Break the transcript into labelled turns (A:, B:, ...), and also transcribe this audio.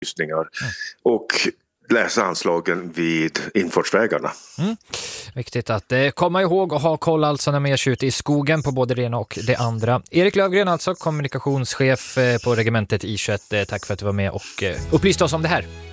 A: och läsa anslagen vid infartsvägarna.
B: Viktigt att komma ihåg och ha koll alltså när man ger sig ut i skogen på både det ena och det andra. Erik Lövgren alltså, kommunikationschef på regementet I21. Tack för att du var med och upplyste oss om det här.